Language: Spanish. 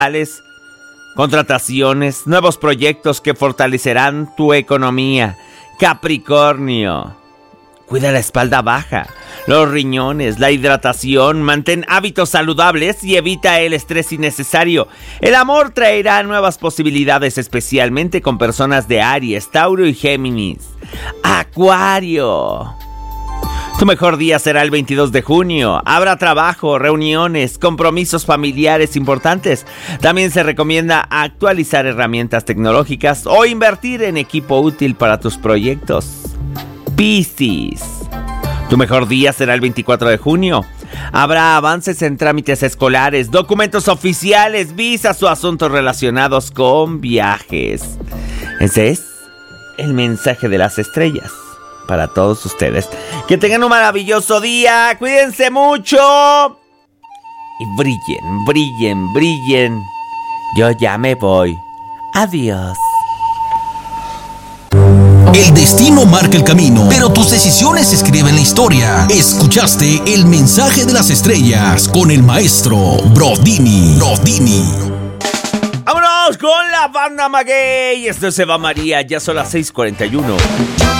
contrataciones, nuevos proyectos que fortalecerán tu economía. Capricornio, cuida la espalda baja, los riñones, la hidratación, mantén hábitos saludables y evita el estrés innecesario. El amor traerá nuevas posibilidades, especialmente con personas de Aries, Tauro y Géminis. Acuario, tu mejor día será el 22 de junio. Habrá trabajo, reuniones, compromisos familiares importantes. También se recomienda actualizar herramientas tecnológicas o invertir en equipo útil para tus proyectos. Piscis, tu mejor día será el 24 de junio. Habrá avances en trámites escolares, documentos oficiales, visas o asuntos relacionados con viajes. Ese es el mensaje de las estrellas para todos ustedes. Que tengan un maravilloso día, cuídense mucho y brillen, brillen, brillen. Yo ya me voy. Adiós. El destino marca el camino, pero tus decisiones escriben la historia. Escuchaste el mensaje de las estrellas con el maestro Brodini. ¡Vámonos con la banda Maguey! Esto es Eva María, ya son las 6:41.